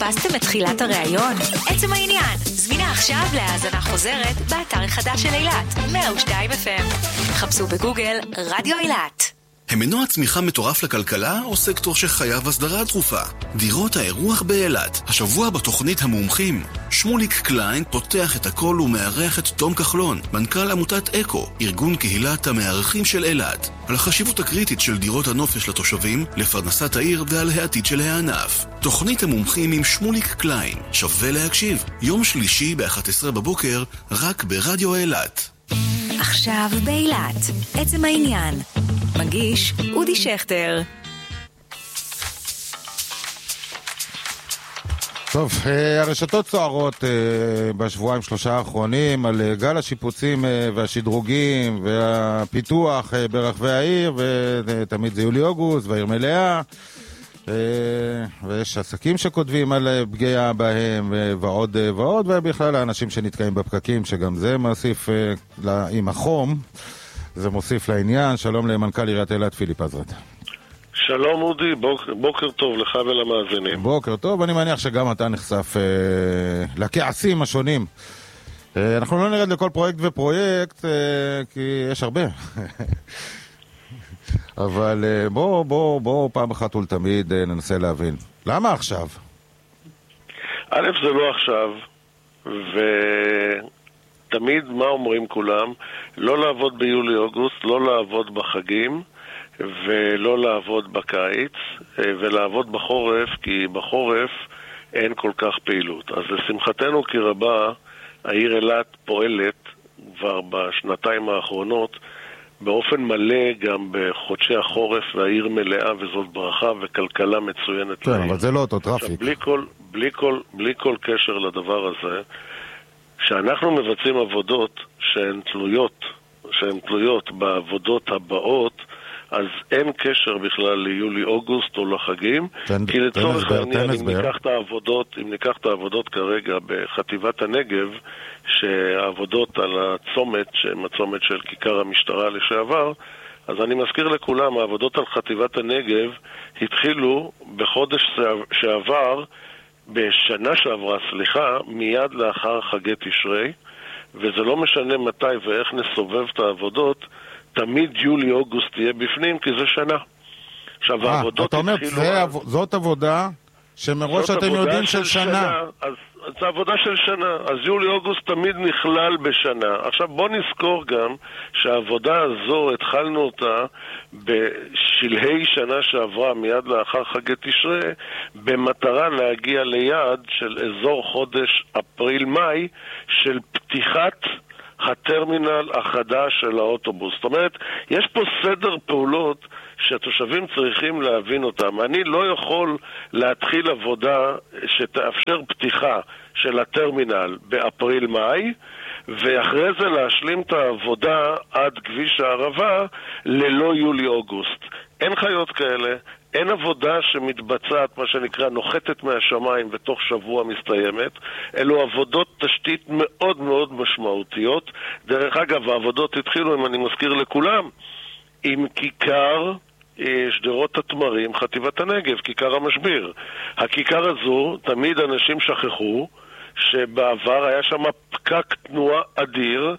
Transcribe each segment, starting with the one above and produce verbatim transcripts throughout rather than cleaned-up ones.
פספסתם את תחילת הראיון? עצם העניין, זמינה עכשיו להאזנה חוזרת באתר החדש של אילת, מאה ושתיים אף אם. חפשו בגוגל רדיו אילת. הם מנוע צמיחה מטורף לכלכלה או סקטור שחייב הסדרה דחופה? דירות האירוח באילת, השבוע בתוכנית המומחים. שמוליק קליין פותח את הכל ומארח את תום כחלון, מנכ"ל עמותת אקו, ארגון קהילת המארחים של אילת, על החשיבות הקריטית של דירות הנופש לתושבים, לפרנסת העיר ועל העתיד של הענף. תוכנית המומחים עם שמוליק קליין, שווה להקשיב, יום שלישי ב-אחת עשרה בבוקר, רק ברדיו אילת. עכשיו באילת, עצם העניין. מגיש אודי שכטר. טוב, הרשתות צוערות בשבועיים שלושה האחרונים על גל השיפוצים והשדרוגים והפיתוח ברחבי העיר, ותמיד זה יולי אוגוסט והעיר מלאה, ויש עסקים שכותבים על פגיעה בהם ועוד ועוד, ובכלל האנשים שנתקעים בפקקים, שגם זה מוסיף עם החום, זה מוסיף לעניין. שלום למנכ"ל עיריית אילת פיליפ עזרת. שלום אודי, בוקר, בוקר טוב לך ולמאזינים. בוקר טוב, אני מניח שגם אתה נחשף אה, לכעסים השונים. אה, אנחנו לא נרד לכל פרויקט ופרויקט, אה, כי יש הרבה. אבל אה, בוא, בוא, בוא פעם אחת ולתמיד אה, ננסה להבין. למה עכשיו? א', זה לא עכשיו, ותמיד מה אומרים כולם? לא לעבוד ביולי-אוגוסט, לא לעבוד בחגים, ולא לעבוד בקיץ, ולעבוד בחורף, כי בחורף אין כל כך פעילות. אז לשמחתנו כי רבה, העיר אילת פועלת כבר בשנתיים האחרונות באופן מלא גם בחודשי החורף, והעיר מלאה, וזאת ברכה וכלכלה מצוינת. כן, לעיר. אבל זה לא אותו טראפיק. בלי כל, בלי כל, בלי כל קשר לדבר הזה, שאנחנו מבצעים עבודות שהן תלויות, שהן תלויות בעבודות הבאות, אז אין קשר בכלל ליולי-אוגוסט או לחגים, תן, כי לצורך העניין, אם ניקח את העבודות, אם ניקח את העבודות כרגע בחטיבת הנגב, שהעבודות על הצומת, שהן הצומת של כיכר המשטרה לשעבר, אז אני מזכיר לכולם, העבודות על חטיבת הנגב התחילו בחודש שעבר, בשנה שעברה, סליחה, מיד לאחר חגי תשרי, וזה לא משנה מתי ואיך נסובב את העבודות, תמיד יולי-אוגוסט תהיה בפנים, כי זה שנה. עכשיו, אה, העבודות אתה אומר, זה, עב... זאת עבודה שמראש אתם יודעים של, של שנה. שנה. אז, אז זה עבודה של שנה. אז יולי-אוגוסט תמיד נכלל בשנה. עכשיו, בוא נזכור גם שהעבודה הזו, התחלנו אותה בשלהי שנה שעברה, מיד לאחר חגי תשרי, במטרה להגיע ליעד של אזור חודש אפריל-מאי, של פתיחת הטרמינל החדש של האוטובוס. זאת אומרת, יש פה סדר פעולות שהתושבים צריכים להבין אותם. אני לא יכול להתחיל עבודה שתאפשר פתיחה של הטרמינל באפריל-מאי, ואחרי זה להשלים את העבודה עד כביש הערבה ללא יולי-אוגוסט. אין חיות כאלה. אין עבודה שמתבצעת, מה שנקרא, נוחתת מהשמיים ותוך שבוע מסתיימת. אלו עבודות תשתית מאוד מאוד משמעותיות. דרך אגב, העבודות התחילו, אם אני מזכיר לכולם, עם כיכר שדרות התמרים, חטיבת הנגב, כיכר המשביר. הכיכר הזו, תמיד אנשים שכחו שבעבר היה שם פקק תנועה אדיר,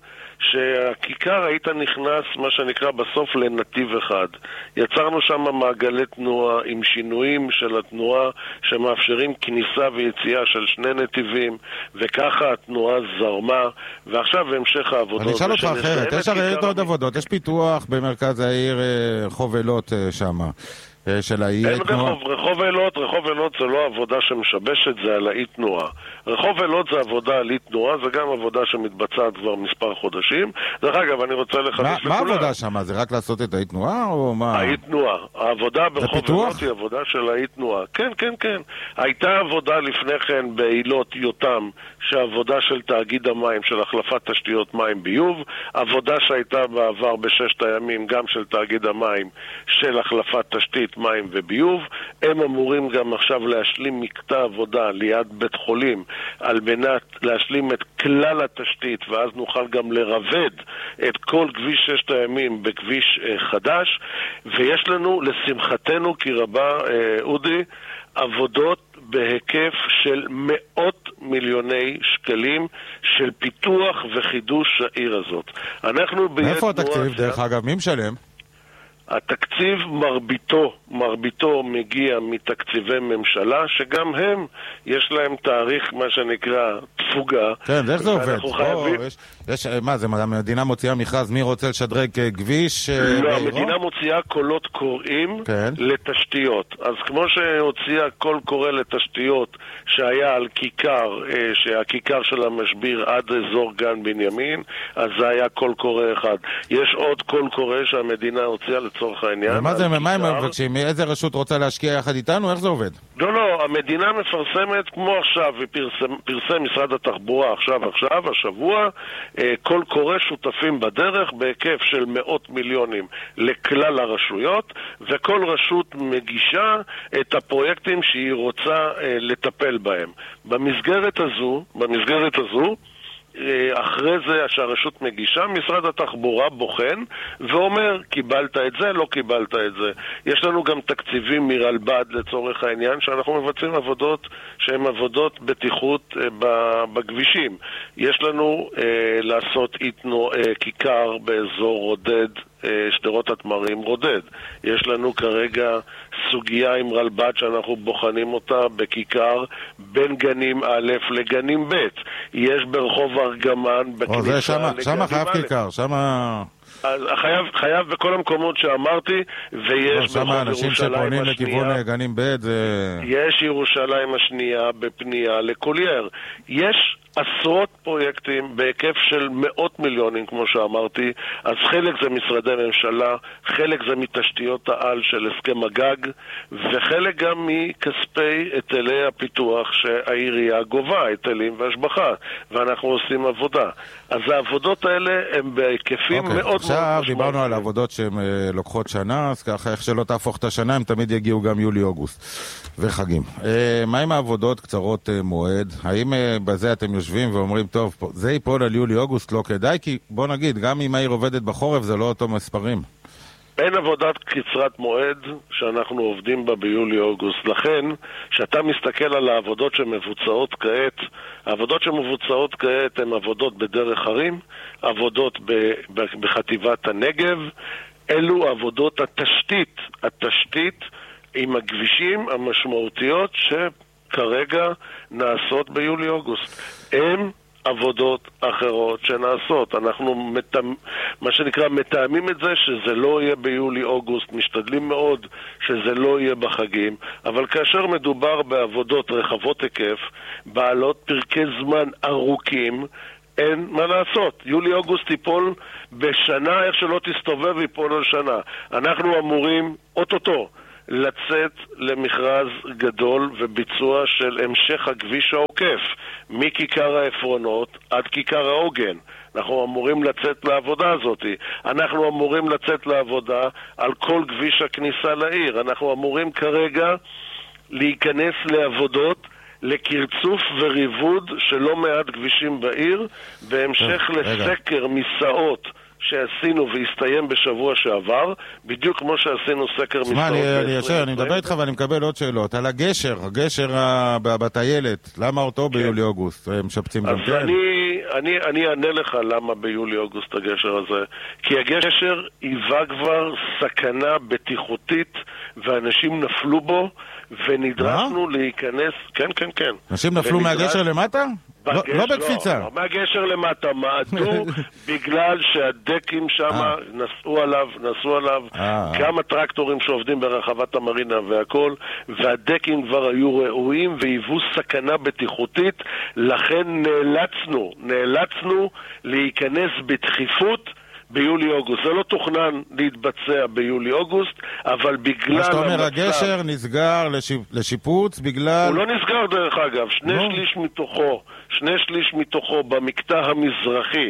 שהכיכר היית נכנס, מה שנקרא, בסוף לנתיב אחד. יצרנו שם מעגלי תנועה עם שינויים של התנועה שמאפשרים כניסה ויציאה של שני נתיבים, וככה התנועה זרמה, ועכשיו המשך העבודות. אני אשאל אותך אחרת, יש הרי עוד עבודות, יש פיתוח במרכז העיר רחוב אילות שם. של האי תנועה. רחוב, רחוב אילות, רחוב אילות זה לא עבודה שמשבשת, זה על האי תנועה. רחוב אילות זה עבודה על אי תנועה, זה גם עבודה שמתבצעת כבר מספר חודשים. דרך אגב, אני רוצה לחדש לכולם. מה העבודה שם? זה רק לעשות את האי תנועה או מה? האי תנועה. העבודה ברחוב אילות היא עבודה של האי תנועה. כן, כן, כן. הייתה עבודה לפני כן באילות יותם, שעבודה של תאגיד המים, של החלפת תשתיות מים ביוב. עבודה שהייתה בעבר בששת הימים, גם של תאגיד המים, של החלפת תשתית מים וביוב. הם אמורים גם עכשיו להשלים מקטע עבודה ליד בית חולים על מנת להשלים את כלל התשתית, ואז נוכל גם לרבד את כל כביש ששת הימים בכביש חדש. ויש לנו לשמחתנו כי רבה, אודי, עבודות בהיקף של מאות מיליוני שקלים של פיתוח וחידוש העיר הזאת. אנחנו מאיפה התקציב, דרך אגב? מי משלם? התקציב מרביתו, מרביתו מגיע מתקציבי ממשלה, שגם הם, יש להם תאריך, מה שנקרא, תפוגה. כן, איך זה עובד? חייבים... או, יש, יש, מה זה, המדינה מוציאה מכרז, מי רוצה לשדרג כביש? לא, המדינה מוציאה קולות קוראים כן. לתשתיות. אז כמו שהוציאה קול קורא לתשתיות שהיה על כיכר, שהכיכר של המשביר עד אזור גן בנימין, אז זה היה קול קורא אחד. יש עוד קול קורא שהמדינה הוציאה לצורך העניין. ומה זה, מה הם מבקשים? איזה רשות רוצה להשקיע יחד איתנו? איך זה עובד? לא, לא, המדינה מפרסמת כמו עכשיו, ופרסם פרסם משרד התחבורה עכשיו, עכשיו, השבוע, קול קורא שותפים בדרך בהיקף של מאות מיליונים לכלל הרשויות, וכל רשות מגישה את הפרויקטים שהיא רוצה לטפל בהם. במסגרת הזו, במסגרת הזו, אחרי זה שהרשות מגישה, משרד התחבורה בוחן ואומר, קיבלת את זה, לא קיבלת את זה. יש לנו גם תקציבים מרלב"ד לצורך העניין, שאנחנו מבצעים עבודות שהן עבודות בטיחות בכבישים. יש לנו אה, לעשות איתנו אה, כיכר באזור רודד, שדרות התמרים רודד. יש לנו כרגע סוגיה עם רלב"ד שאנחנו בוחנים אותה בכיכר בין גנים א' לגנים ב'. יש ברחוב ארגמן בכניסה לגנים א'. שמה חייב כיכר, שמה... חייב, חייב בכל המקומות שאמרתי, ויש ברחוב אנשים שפונים לכיוון גנים ב' זה... יש ירושלים השנייה בפנייה לקולייר. יש עשרות פרויקטים בהיקף של מאות מיליונים, כמו שאמרתי. אז חלק זה משרדי ממשלה, חלק זה מתשתיות העל של הסכם הגג, וחלק גם מכספי היטלי הפיתוח שהעירייה גובה, היטלים והשבחה, ואנחנו עושים עבודה. אז העבודות האלה הן בהיקפים okay. מאוד מאוד משמעותיים. עכשיו דיברנו על העבודות שהן uh, לוקחות שנה, אז ככה איך שלא תהפוך את השנה, הם תמיד יגיעו גם יולי-אוגוסט וחגים. Uh, מה עם העבודות קצרות uh, מועד? האם uh, בזה אתם יושבים ואומרים, טוב, זה ייפול על יולי-אוגוסט לא כדאי? כי בוא נגיד, גם אם העיר עובדת בחורף זה לא אותו מספרים. אין עבודת קצרת מועד שאנחנו עובדים בה ביולי-אוגוסט. לכן, שאתה מסתכל על העבודות שמבוצעות כעת, העבודות שמבוצעות כעת הן עבודות בדרך הרים, עבודות בחטיבת הנגב, אלו עבודות התשתית, התשתית עם הכבישים המשמעותיות שכרגע נעשות ביולי-אוגוסט. הם עבודות אחרות שנעשות. אנחנו מתאמ... מה שנקרא מתאמים את זה שזה לא יהיה ביולי-אוגוסט, משתדלים מאוד שזה לא יהיה בחגים, אבל כאשר מדובר בעבודות רחבות היקף, בעלות פרקי זמן ארוכים, אין מה לעשות. יולי-אוגוסט ייפול בשנה, איך שלא תסתובב ייפול על שנה. אנחנו אמורים אוטוטו לצאת למכרז גדול וביצוע של המשך הכביש העוקף מכיכר העפרונות עד כיכר העוגן. אנחנו אמורים לצאת לעבודה הזאת. אנחנו אמורים לצאת לעבודה על כל כביש הכניסה לעיר. אנחנו אמורים כרגע להיכנס לעבודות לקרצוף וריבוד של לא מעט כבישים בעיר, בהמשך לסקר מסעות שעשינו והסתיים בשבוע שעבר, בדיוק כמו שעשינו סקר מסעות. מה, אני ישר, אני מדבר איתך ואני מקבל עוד שאלות. על הגשר, הגשר בטיילת, למה אותו ביולי-אוגוסט? הם משפצים גם כן? אז אני אענה לך למה ביולי-אוגוסט הגשר הזה. כי הגשר היווה כבר סכנה בטיחותית, ואנשים נפלו בו, ונדרשנו להיכנס... כן, כן, כן. אנשים נפלו מהגשר למטה? לא בקפיצה. לא, מהגשר למטה, מעדו בגלל שהדקים שם נסעו עליו, נסעו עליו כמה טרקטורים שעובדים ברחבת המרינה והכל, והדקים כבר היו ראויים והיוו סכנה בטיחותית, לכן נאלצנו, נאלצנו להיכנס בדחיפות ביולי-אוגוסט. זה לא תוכנן להתבצע ביולי-אוגוסט, אבל בגלל... מה שאתה אומר, הגשר נסגר לשיפוץ בגלל... הוא לא נסגר דרך אגב, שני שליש מתוכו, שני שליש מתוכו במקטע המזרחי,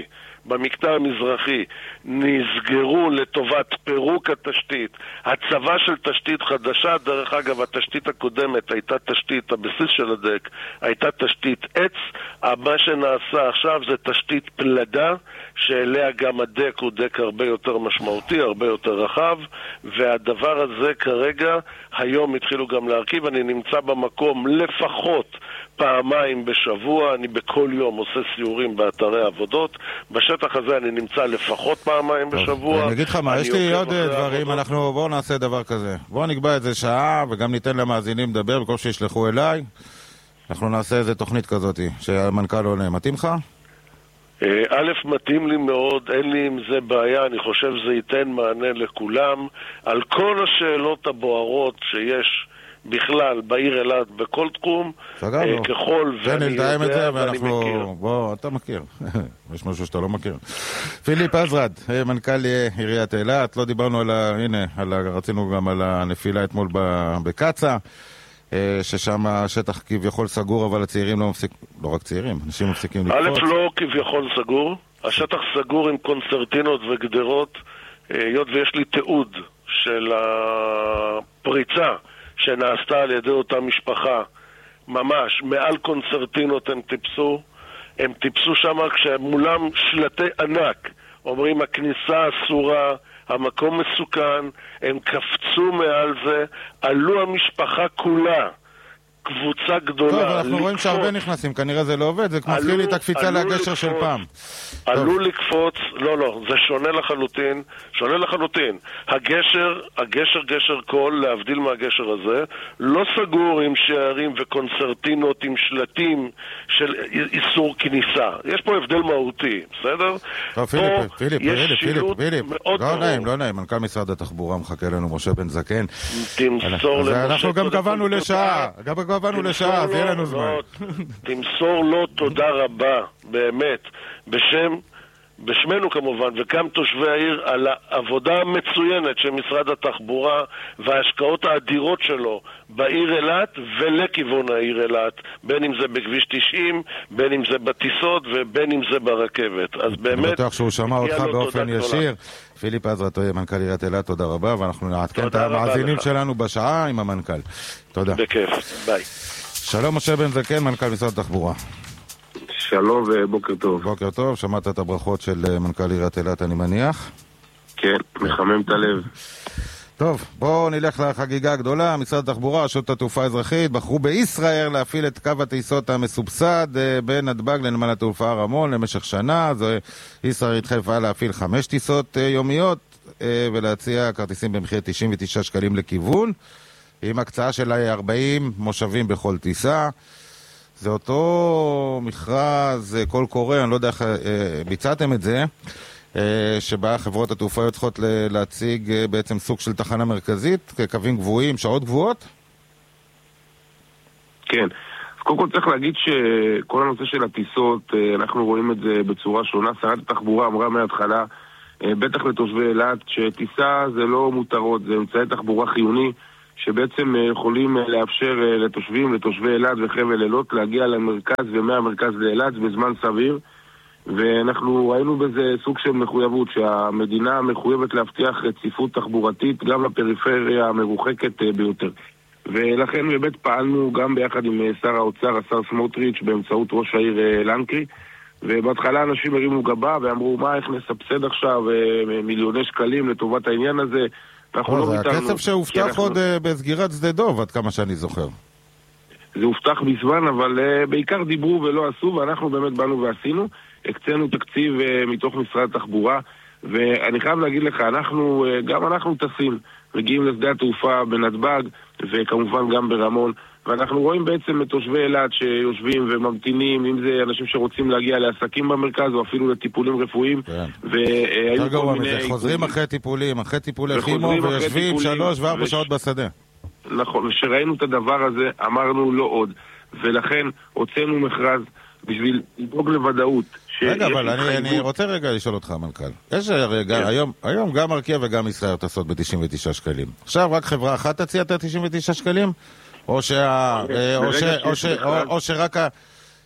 במקטע המזרחי נסגרו לטובת פירוק התשתית, הצבה של תשתית חדשה. דרך אגב, התשתית הקודמת הייתה תשתית, הבסיס של הדק הייתה תשתית עץ. מה שנעשה עכשיו זה תשתית פלדה, שאליה גם הדק הוא דק הרבה יותר משמעותי, הרבה יותר רחב, והדבר הזה כרגע, היום התחילו גם להרכיב. אני נמצא במקום לפחות פעמיים בשבוע, אני בכל יום עושה סיורים באתרי עבודות. בשטח הזה אני נמצא לפחות פעמיים בשבוע. אני אגיד לך מה, יש לי עוד דברים, אנחנו בואו נעשה דבר כזה. בואו נקבע את זה שעה, וגם ניתן למאזינים לדבר, בכל שישלחו אליי. אנחנו נעשה איזה תוכנית כזאת, שהמנכ"ל עונה. מתאים לך? א', מתאים לי מאוד, אין לי עם זה בעיה, אני חושב זה ייתן מענה לכולם. על כל השאלות הבוערות שיש בכלל בעיר אילת בכל תחום, ככל ואני יודע ואני מכיר. בוא, אתה מכיר, יש משהו שאתה לא מכיר. פיליפ עזרד, מנכ"ל עיריית אילת, לא דיברנו על ה... הנה, רצינו גם על הנפילה אתמול בקצה, ששם השטח כביכול סגור, אבל הצעירים לא מפסיקים, לא רק צעירים, אנשים מפסיקים לקפוץ. א', לא כביכול סגור, השטח סגור עם קונצרטינות וגדרות, היות ויש לי תיעוד של הפריצה שנעשתה על ידי אותה משפחה, ממש, מעל קונצרטינות הם טיפסו, הם טיפסו שם כשמולם שלטי ענק, אומרים הכניסה אסורה, המקום מסוכן, הם קפצו מעל זה, עלו המשפחה כולה, קבוצה גדולה. טוב, אנחנו רואים שהרבה נכנסים, כנראה זה לא עובד, זה מתחיל לי את הקפיצה לגשר של פעם. עלו לקפוץ, לא, לא, זה שונה לחלוטין, שונה לחלוטין. הגשר, הגשר גשר קול, להבדיל מהגשר הזה, לא סגור עם שערים וקונצרטינות, עם שלטים של איסור כניסה. יש פה הבדל מהותי, בסדר? טוב, פיליפ, פיליפ, פיליפ, פיליפ, פיליפ. לא נעים, לא נעים, מנכ"ל משרד התחבורה מחכה לנו, משה בן זקן. תמסור למשה. אנחנו גם קבענו לשעה, גם קבענו לשעה, אז יהיה לנו זמן. תמסור לו תודה רבה, באמת, בשם, בשמנו כמובן, וגם תושבי העיר, על העבודה המצוינת של משרד התחבורה וההשקעות האדירות שלו בעיר אילת ולכיוון העיר אילת, בין אם זה בכביש תשעים, בין אם זה בטיסות ובין אם זה ברכבת. אז באמת, אני בטוח שהוא שמע אותך באופן ישיר. פיליפ עזרד, מנכ"ל עיריית אילת, תודה רבה, ואנחנו נעדכן את המאזינים שלנו בשעה עם המנכ"ל. תודה. בכיף, ביי. שלום, משה בן זקן, מנכ"ל משרד התחבורה. שלום ובוקר טוב. בוקר טוב, שמעת את הברכות של מנכ"ל עיריית אילת, אני מניח? כן, מחמם את הלב. טוב, בואו נלך לחגיגה הגדולה. משרד התחבורה, רשות התעופה האזרחית, בחרו בישראל להפעיל את קו הטיסות המסובסד בין נתב"ג לנמל התעופה רמון למשך שנה. זו ישראל התחייבה להפעיל חמש טיסות יומיות ולהציע כרטיסים במחיר תשעים ותשעה שקלים לכיוון, עם הקצאה של ארבעים מושבים בכל טיסה. זה אותו מכרז, קול קורא, אני לא יודע איך ביצעתם את זה, שבה חברות התעופה צריכות להציג בעצם סוג של תחנה מרכזית, קווים גבוהים, שעות גבוהות? כן. אז קודם כל צריך להגיד שכל הנושא של הטיסות, אנחנו רואים את זה בצורה שונה. שרת התחבורה אמרה מההתחלה, בטח לתושבי אילת, שטיסה זה לא מותרות, זה אמצעי תחבורה חיוני, שבעצם יכולים לאפשר לתושבים, לתושבי אילת וחבל אילות, להגיע למרכז ומהמרכז לאילת בזמן סביר. ואנחנו ראינו בזה סוג של מחויבות, שהמדינה מחויבת להבטיח רציפות תחבורתית גם לפריפריה המרוחקת ביותר. ולכן באמת פעלנו גם ביחד עם שר האוצר, השר סמוטריץ', באמצעות ראש העיר לנקרי, ובהתחלה אנשים הרימו גבה ואמרו, מה, איך נסבסד עכשיו מיליוני שקלים לטובת העניין הזה? זה הכסף שהובטח עוד בסגירת שדה דוב, עד כמה שאני זוכר. זה הובטח בזמן, אבל בעיקר דיברו ולא עשו, ואנחנו באמת באנו ועשינו. הקצינו תקציב מתוך משרד התחבורה, ואני חייב להגיד לך, אנחנו, גם אנחנו טסים, מגיעים לשדה התעופה בנתב"ג, וכמובן גם ברמון, ואנחנו רואים בעצם את תושבי אילת שיושבים וממתינים, אם זה אנשים שרוצים להגיע לעסקים במרכז, או אפילו לטיפולים רפואיים. והיו כל מיני... חוזרים אחרי טיפולים, אחרי טיפולי כימו, ויושבים שלוש וארבע שעות בשדה. נכון, ושראינו את הדבר הזה, אמרנו לא עוד. ולכן הוצאנו מכרז בשביל לדאוג לוודאות. רגע, אבל אני רוצה רגע לשאול אותך, המנכ"ל. יש רגע, היום גם ארקיע וגם ישראל טסות ב-תשעים ותשעה שקלים. עכשיו רק חברה אחת תציע את ה-תשעים ותשעה שקלים? או שרק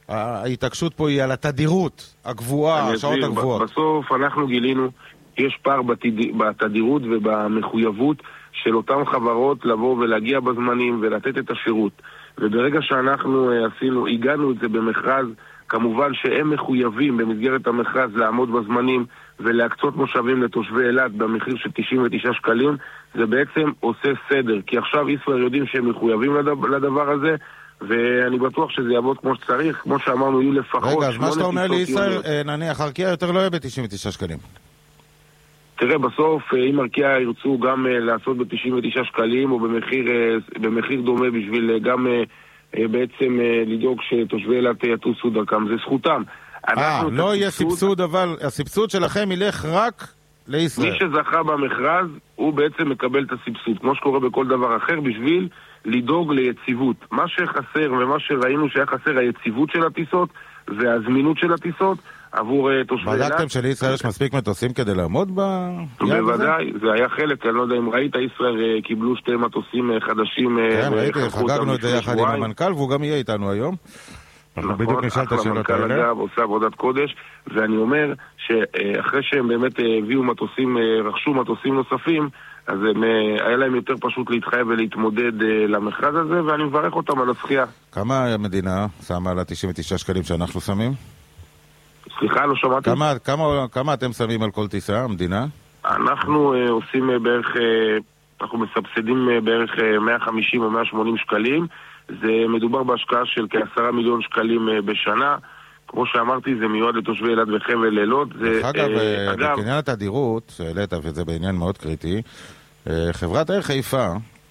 ההתעקשות פה היא על התדירות הגבוהה, השעות הגבוהות. בסוף אנחנו גילינו, יש פער בתדירות ובמחויבות של אותם חברות לבוא ולהגיע בזמנים ולתת את השירות. וברגע שאנחנו עשינו, הגענו את זה במכרז, כמובן שהם מחויבים במסגרת המכרז לעמוד בזמנים ולהקצות מושבים לתושבי אילת במחיר של תשעים ותשעה שקלים, זה בעצם עושה סדר, כי עכשיו ישראל יודעים שהם מחויבים לדבר הזה, ואני בטוח שזה יעבוד כמו שצריך, כמו שאמרנו, יהיו לפחות... רגע, אז מה שאתה אומר לי, ישראל, נניח, ארקיע יותר לא יהיה ב-תשעים ותשעה שקלים. תראה, בסוף, אם ארקיע ירצו גם לעשות ב-תשעים ותשעה שקלים, או במחיר, במחיר דומה בשביל גם בעצם לדאוג שתושבי אילת יטוסו דרכם, זה זכותם. אה, לא יהיה סבסוד, אבל הסבסוד שלכם ילך רק לישראל. מי שזכה במכרז, הוא בעצם מקבל את הסבסוד, כמו שקורה בכל דבר אחר, בשביל לדאוג ליציבות. מה שחסר ומה שראינו שהיה חסר, היציבות של הטיסות והזמינות של הטיסות עבור תושבי אילת. בדקתם שלישראל יש מספיק מטוסים כדי לעמוד ביעד הזה? בוודאי, זה היה חלק, אני לא יודע אם ראית, ישראל קיבלו שתי מטוסים חדשים. כן, ראיתי, חגגנו את זה יחד עם המנכ"ל, והוא גם יהיה איתנו היום. אנחנו בדיוק נשאל את השאלות האלה. המנכ"ל אגב עושה עבודת קודש, ואני אומר שאחרי שהם באמת הביאו מטוסים, רכשו מטוסים נוספים, אז הם, היה להם יותר פשוט להתחייב ולהתמודד למכרז הזה, ואני מברך אותם על הזכייה. כמה המדינה שמה על ה-תשעים ותשעה שקלים שאנחנו שמים? סליחה, לא שמעתי. כמה, כמה, כמה אתם שמים על כל טיסה, המדינה? אנחנו עושים בערך, אנחנו מסבסדים בערך מאה וחמישים או מאה ושמונים שקלים. זה מדובר בהשקעה של כעשרה מיליון שקלים בשנה. כמו שאמרתי, זה מיועד לתושבי אילת וחבל לילות. אגב, בעניין התדירות, שהעלית, וזה בעניין מאוד קריטי, חברת איר חיפה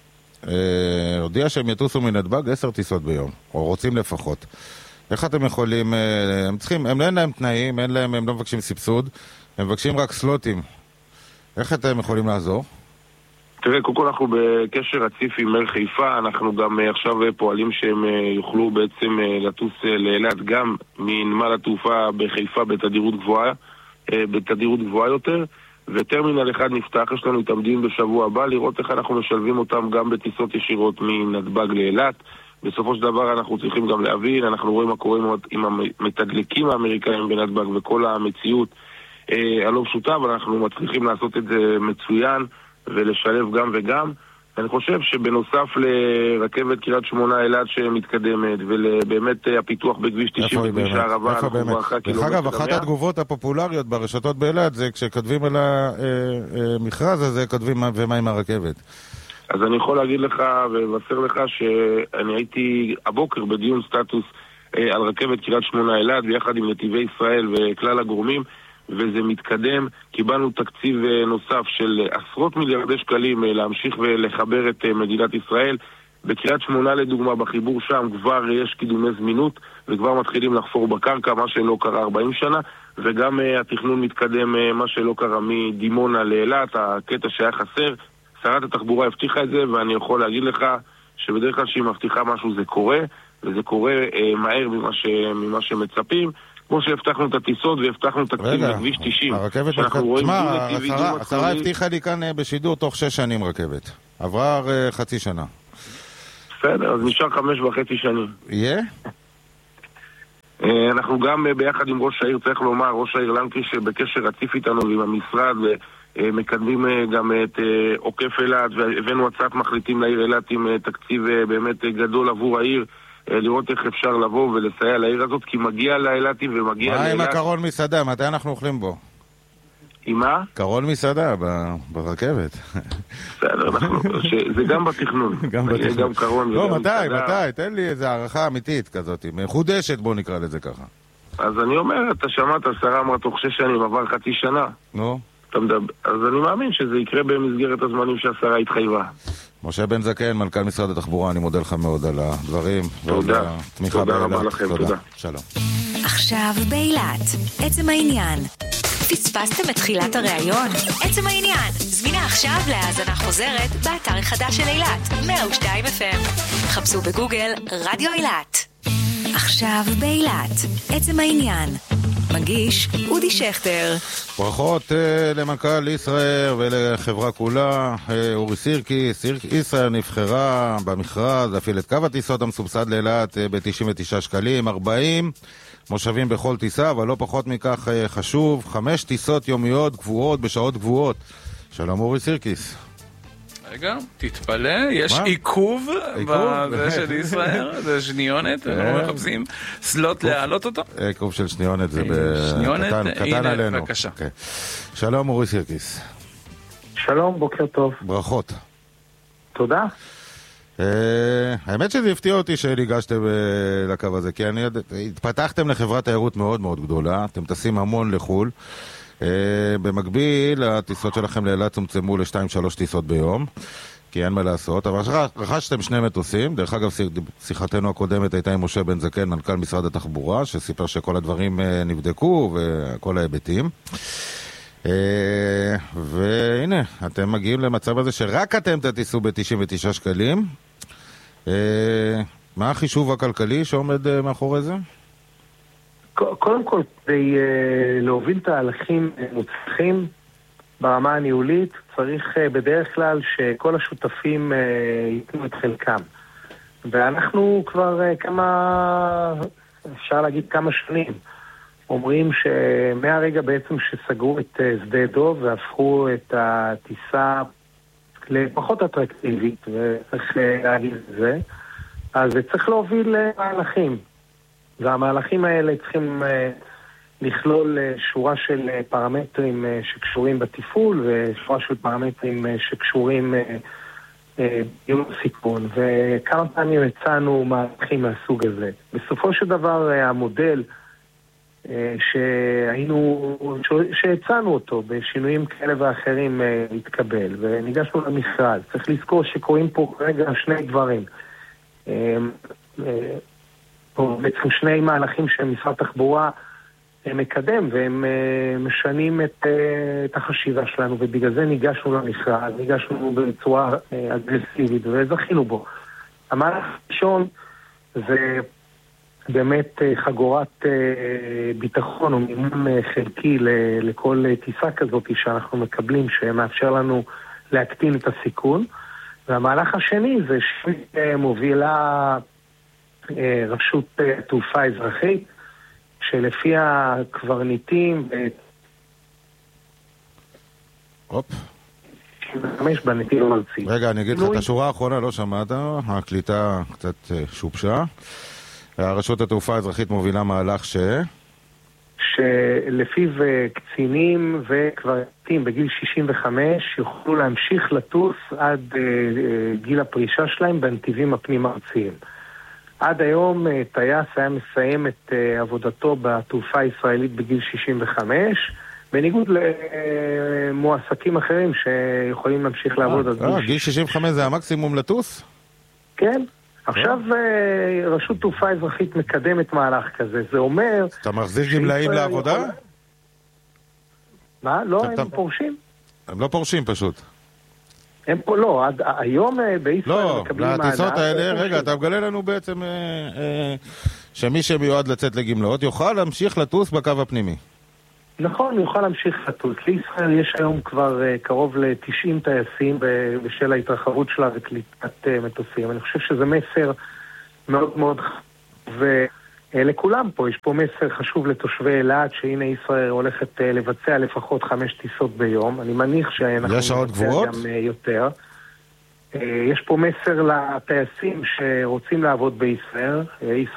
הודיעה שהם יטוסו מנתב"ג עשר טיסות ביום, או רוצים לפחות. איך אתם יכולים, הם צריכים, הם אין להם תנאים, אין להם, הם לא מבקשים סבסוד, הם מבקשים רק סלוטים. איך אתם יכולים לעזור? תראה, קודם כל אנחנו בקשר רציף עם איר חיפה, אנחנו גם עכשיו פועלים שהם יוכלו בעצם לטוס לאילת גם מנמל התעופה בחיפה בתדירות גבוהה, בתדירות גבוהה יותר, וטרמינל אחד נפתח, יש לנו התעמדים בשבוע הבא, לראות איך אנחנו משלבים אותם גם בטיסות ישירות מנתב"ג לאילת. בסופו של דבר אנחנו צריכים גם להבין, אנחנו רואים מה קורה עם המתדלקים האמריקאים בנתב"ג וכל המציאות אה, הלא פשוטה, אבל אנחנו מצליחים לעשות את זה מצוין ולשלב גם וגם. אני חושב שבנוסף לרכבת קריית שמונה אילת שמתקדמת, ולבאמת הפיתוח בכביש תשעים בכביש הערבה, אנחנו ברכה קילומטר. דרך אגב, אחת התגובות הפופולריות ברשתות באילת זה כשכתבים על המכרז הזה, כתבים ומה עם הרכבת. אז אני יכול להגיד לך ולבשר לך שאני הייתי הבוקר בדיון סטטוס על רכבת קריית שמונה אילת ביחד עם נתיבי ישראל וכלל הגורמים, וזה מתקדם. קיבלנו תקציב נוסף של עשרות מיליארדי שקלים להמשיך ולחבר את מדינת ישראל. בקריית שמונה לדוגמה, בחיבור שם כבר יש קידומי זמינות וכבר מתחילים לחפור בקרקע, מה שלא קרה ארבעים שנה, וגם התכנון מתקדם, מה שלא קרה מדימונה לאילת, הקטע שהיה חסר. שרת התחבורה הבטיחה את זה, ואני יכול להגיד לך שבדרך כלל שהיא מבטיחה משהו זה קורה, וזה קורה אה, מהר ממה, ש... ממה שמצפים, כמו שהבטחנו את הטיסות והבטחנו תקציב לכביש תשעים. הרכבת תשמע, השרה הבטיחה לי כאן בשידור תוך שש שנים רכבת. עברה חצי שנה. בסדר, אז נשאר חמש וחצי שנים. יהיה? אנחנו גם ביחד עם ראש העיר, צריך לומר, ראש העיר לנקרי שבקשר רציף איתנו ועם המשרד, מקדמים גם את עוקף אילת, והבאנו הצעת מחליטים לעיר אילת עם תקציב באמת גדול עבור העיר, לראות איך אפשר לבוא ולסייע לעיר הזאת, כי מגיע לאילתים ומגיע לאילת. מה עם הקרון מסעדה? מתי אנחנו אוכלים בו? עם מה? קרון מסעדה ברכבת. בסדר, זה גם בתכנון. גם בתכנון. לא, מתי, מתי? תן לי איזו הערכה אמיתית כזאת, מחודשת, בוא נקרא לזה ככה. אז אני אומר, אתה שמעת, השרה אמרה תוך שש שנים, עבר חצי שנה. נו. אז אני מאמין שזה יקרה במסגרת הזמנים שהשרה התחייבה. משה בן זקן, מנכ"ל משרד התחבורה, אני מודה לך מאוד על הדברים. תודה. תודה רבה לכם, תודה. שלום. עכשיו באילת, עצם העניין. פספסתם את תחילת הראיון? עצם העניין. זמינה עכשיו להאזנה חוזרת באתר החדש של אילת, מאה ושתיים אף אם. חפשו בגוגל רדיו אילת. עכשיו באילת, עצם העניין. מגיש אודי שכטר. ברכות uh, למנכ"ל ישראל ולחברה כולה. uh, אורי סירקיס. ישראל נבחרה במכרז להפעיל את קו הטיסות המסובסד לאילת uh, ב-תשעים ותשעה שקלים, ארבעים מושבים בכל טיסה, אבל לא פחות מכך uh, חשוב, חמש טיסות יומיות קבועות בשעות קבועות. שלום אורי סירקיס. רגע, תתפלא, יש עיכוב בזה של ישראל, זה שניונת, אנחנו מחפשים סלוט להעלות אותו. עיכוב של שניונת זה קטן עלינו. בבקשה. שלום אורי סירקיס. שלום, בוקר טוב. ברכות. תודה. האמת שזה הפתיע אותי שהגשתם לקו הזה, כי התפתחתם לחברת תיירות מאוד מאוד גדולה, אתם טסים המון לחול. במקביל, הטיסות שלכם לאילת צומצמו ל-שתיים שלוש טיסות ביום, כי אין מה לעשות, אבל רכשתם שני מטוסים. דרך אגב, שיחתנו הקודמת הייתה עם משה בן זקן, מנכ"ל משרד התחבורה, שסיפר שכל הדברים נבדקו וכל ההיבטים. והנה, אתם מגיעים למצב הזה שרק אתם תטיסו ב-תשעים ותשעה שקלים. מה החישוב הכלכלי שעומד מאחורי זה? קודם כל, כדי uh, להוביל תהליכים מוצלחים ברמה הניהולית, צריך uh, בדרך כלל שכל השותפים uh, ייתנו את חלקם. ואנחנו כבר uh, כמה, אפשר להגיד כמה שנים, אומרים שמהרגע בעצם שסגרו את uh, שדה דוב והפכו את הטיסה לפחות אטרקטיבית, וצריך uh, להגיד את זה, אז צריך להוביל uh, מהלכים. והמהלכים האלה צריכים uh, לכלול uh, שורה של uh, פרמטרים uh, שקשורים בתפעול ושורה של פרמטרים uh, שקשורים ביום uh, uh, סיכון, וכמה פעמים הצענו מהלכים מהסוג הזה. בסופו של דבר uh, המודל uh, שהיינו, שהצענו אותו בשינויים כאלה ואחרים uh, התקבל וניגשנו למכרז. צריך לזכור שקוראים פה כרגע שני דברים. Uh, uh, או בעצם שני מהלכים שמשרד התחבורה מקדם, והם משנים את, את החשיבה שלנו, ובגלל זה ניגשנו למכרז, ניגשנו בצורה אגרסיבית, וזכינו בו. המהלך הראשון זה באמת חגורת ביטחון או מימון חלקי לכל טיסה כזאת שאנחנו מקבלים, שמאפשר לנו להקטין את הסיכון. והמהלך השני זה שמובילה רשות תעופה אזרחית, שלפי הקברניטים הופ חמש בנתיב הארצי. רגע, אני אגיד לך את השורה האחרונה, לא שמעת, הקליטה קצת שופשה. רשות התעופה האזרחית מובילה מהלך ש... שלפיו קצינים וקברניטים בגיל שישים וחמש יוכלו להמשיך לטוס עד גיל הפרישה שלהם בנתיבים הפנים ארציים. עד היום טייס היה מסיים את עבודתו בתעופה הישראלית בגיל שישים וחמש, בניגוד למועסקים אחרים שיכולים להמשיך לעבוד עד גיל שישים וחמש. גיל שישים וחמש זה המקסימום לטוס? כן. עכשיו רשות תעופה אזרחית מקדמת מהלך כזה. זה אומר... אתה מחזיר גמלאים לעבודה? מה? לא, הם פורשים. הם לא פורשים פשוט. הם פה לא, עד היום בישראל לא, מקבלים מענק. לא, לטיסות האלה, רגע, אתה מגלה לנו בעצם אה, אה, שמי שמיועד לצאת לגמלאות יוכל להמשיך לטוס בקו הפנימי. נכון, יוכל להמשיך לטוס. לישראל יש היום כבר uh, קרוב ל-תשעים טייסים בשל ההתרחבות שלה וקליטת uh, מטוסים. אני חושב שזה מסר מאוד מאוד חשוב ולכולם פה. יש פה מסר חשוב לתושבי אילת, שהנה ישראל הולכת uh, לבצע לפחות חמש טיסות ביום. אני מניח שאנחנו נבצע גם uh, יותר. Uh, יש פה מסר לטייסים שרוצים לעבוד בישראל. ישראל